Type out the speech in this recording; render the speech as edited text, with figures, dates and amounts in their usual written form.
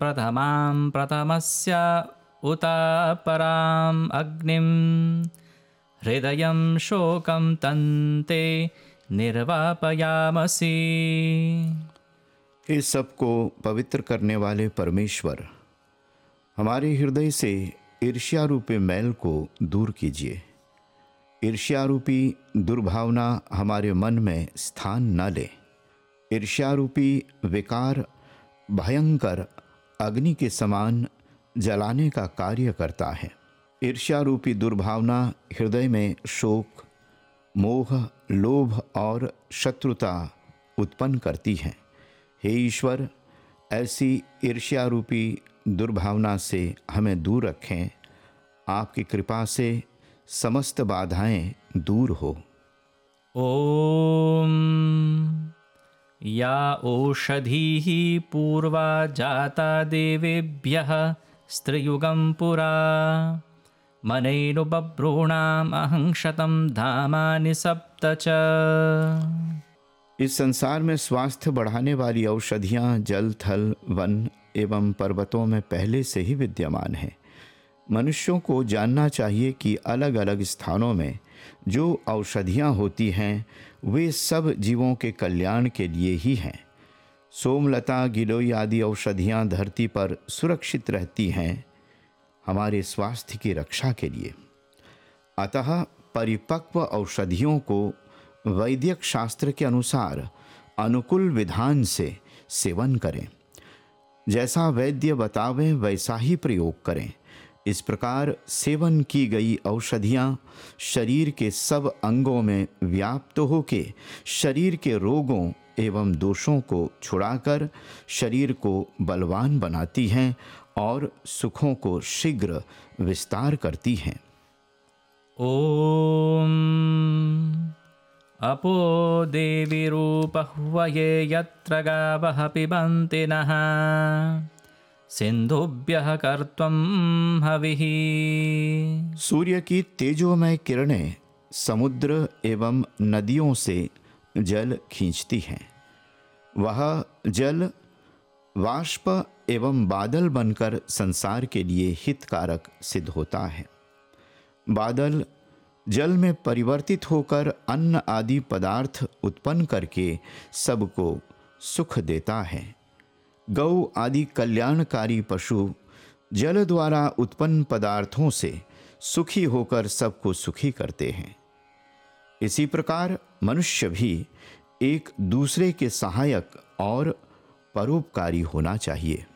प्रथमां प्रथमस्य उत पराम् अग्निं हृदयं शोकं तन्ते निर्वापयामसि। इस सबको पवित्र करने वाले परमेश्वर, हमारे हृदय से ईर्ष्या रूपी मैल को दूर कीजिए। ईर्ष्या रूपी दुर्भावना हमारे मन में स्थान न ले। ईर्ष्या रूपी विकार भयंकर अग्नि के समान जलाने का कार्य करता है। ईर्ष्या रूपी दुर्भावना हृदय में शोक, मोह, लोभ और शत्रुता उत्पन्न करती है। हे ईश्वर, ऐसी ईर्ष्या रूपी दुर्भावना से हमें दूर रखें। आपकी कृपा से समस्त बाधाएं दूर हो। ओम या ओषधीः पूर्वा जाता देवेभ्यः स्त्रियुगं पुरा मनेनु बभ्रूणाम् अहं शतं धामानि सप्त च। इस संसार में स्वास्थ्य बढ़ाने वाली औषधियाँ जल, थल, वन एवं पर्वतों में पहले से ही विद्यमान हैं। मनुष्यों को जानना चाहिए कि अलग अलग स्थानों में जो औषधियाँ होती हैं वे सब जीवों के कल्याण के लिए ही हैं। सोमलता, गिलोय आदि औषधियाँ धरती पर सुरक्षित रहती हैं हमारे स्वास्थ्य की रक्षा के लिए। अतः परिपक्व औषधियों को वैदिक शास्त्र के अनुसार अनुकूल विधान से सेवन करें। जैसा वैद्य बतावें वैसा ही प्रयोग करें। इस प्रकार सेवन की गई औषधियाँ शरीर के सब अंगों में व्याप्त होके शरीर के रोगों एवं दोषों को छुड़ाकर शरीर को बलवान बनाती हैं और सुखों को शीघ्र विस्तार करती हैं। ओम अपो देवी रूपह्वये यत्र गावः पिबन्ति नः सिन्धुभ्यः कर्त्वं हविः। सूर्य की तेजोमय किरणें समुद्र एवं नदियों से जल खींचती हैं। वह जल वाष्प एवं बादल बनकर संसार के लिए हितकारक सिद्ध होता है। बादल जल में परिवर्तित होकर अन्न आदि पदार्थ उत्पन्न करके सबको सुख देता है। गौ आदि कल्याणकारी पशु जल द्वारा उत्पन्न पदार्थों से सुखी होकर सबको सुखी करते हैं। इसी प्रकार मनुष्य भी एक दूसरे के सहायक और परोपकारी होना चाहिए।